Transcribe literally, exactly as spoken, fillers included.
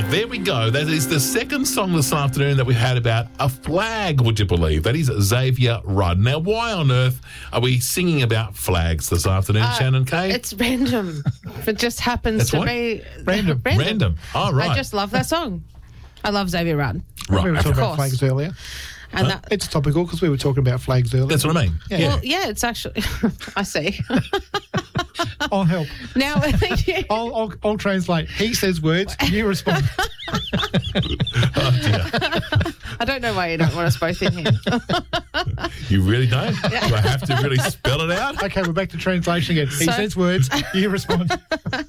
there we go. That is the second song this afternoon that we had about a flag, would you believe? That is Xavier Rudd. Now, why on earth are we singing about flags this afternoon, Uh, Shannon Kay? It's random. It just happens That's to what? be Random. random. Random. Oh, right. I just love that song. I love Xavier Rudd. Right. We were okay. talking about course. flags earlier. And Huh? that, It's topical because we were talking about flags earlier. That's what I mean. Yeah. well, yeah, it's actually, I see. I'll help. Now, I'll, I'll, I'll translate. He says words, you respond. Oh, dear. I don't know why you don't want us both in here. You really don't? Do I have to really spell it out? Okay, we're back to translation again. He So- says words, you respond.